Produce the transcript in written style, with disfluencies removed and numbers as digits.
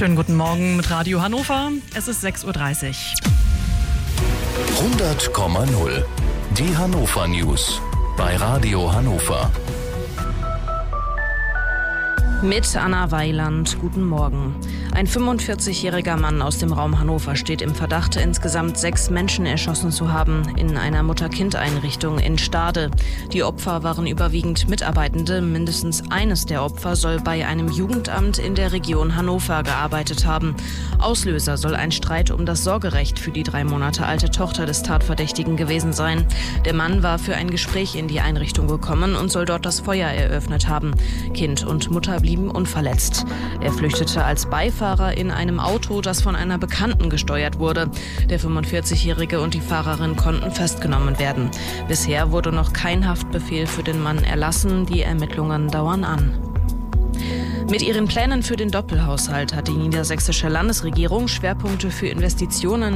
Schönen guten Morgen mit Radio Hannover. Es ist 6:30 Uhr. 100,0. Die Hannover News bei Radio Hannover. Mit Anna Weiland, guten Morgen. Ein 45-jähriger Mann aus dem Raum Hannover steht im Verdacht, insgesamt 6 Menschen erschossen zu haben in einer Mutter-Kind-Einrichtung in Stade. Die Opfer waren überwiegend Mitarbeitende. Mindestens eines der Opfer soll bei einem Jugendamt in der Region Hannover gearbeitet haben. Auslöser soll ein Streit um das Sorgerecht für die 3 Monate alte Tochter des Tatverdächtigen gewesen sein. Der Mann war für ein Gespräch in die Einrichtung gekommen und soll dort das Feuer eröffnet haben. Kind und Mutter blieben unverletzt. Er flüchtete als Beifahrer in einem Auto, das von einer Bekannten gesteuert wurde. Der 45-Jährige und die Fahrerin konnten festgenommen werden. Bisher wurde noch kein Haftbefehl für den Mann erlassen. Die Ermittlungen dauern an. Mit ihren Plänen für den Doppelhaushalt hat die niedersächsische Landesregierung Schwerpunkte für Investitionen